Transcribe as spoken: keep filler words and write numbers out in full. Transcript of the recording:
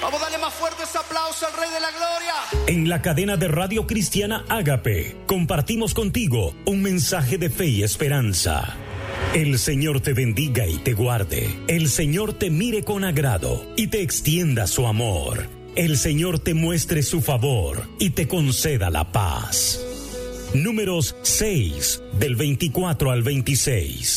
Vamos a darle más fuerte ese aplauso al Rey de la Gloria. En la cadena de Radio Cristiana Ágape, compartimos contigo un mensaje de fe y esperanza. El Señor te bendiga y te guarde. El Señor te mire con agrado y te extienda su amor. El Señor te muestre su favor y te conceda la paz. Números seis, del veinticuatro al veintiséis.